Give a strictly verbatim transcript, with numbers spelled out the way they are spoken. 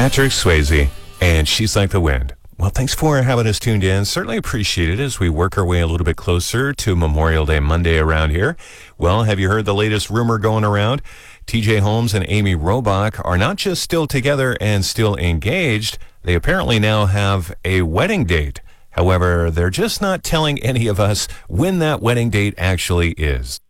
Patrick Swayze, and She's Like the Wind. Well, thanks for having us tuned in. Certainly appreciate it as we work our way a little bit closer to Memorial Day Monday around here. Well, have you heard the latest rumor going around? T J Holmes and Amy Robach are not just still together and still engaged, they apparently now have a wedding date. However, they're just not telling any of us when that wedding date actually is.